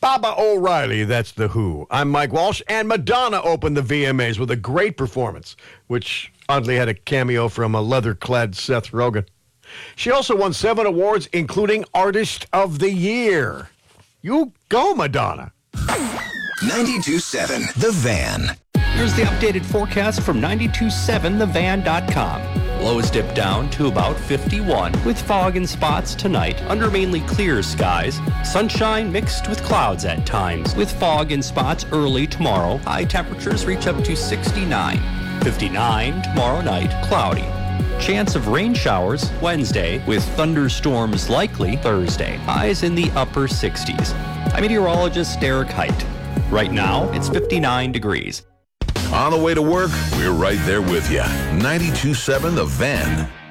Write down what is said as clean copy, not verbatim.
Baba O'Reilly, that's The Who. I'm Mike Walsh, and Madonna opened the VMAs with a great performance, which oddly had a cameo from a leather-clad Seth Rogen. She also won 7 awards, including Artist of the Year. You go, Madonna. 92.7 The Van. Here's the updated forecast from 927thevan.com. Lows dip down to about 51 with fog and spots tonight under mainly clear skies. Sunshine mixed with clouds at times with fog and spots early tomorrow. High temperatures reach up to 69. 59 tomorrow night, cloudy. Chance of rain showers Wednesday with thunderstorms likely Thursday. Highs in the upper 60s. I'm meteorologist Derek Height. Right now, it's 59 degrees. On the way to work, we're right there with you. 92.7 The Van.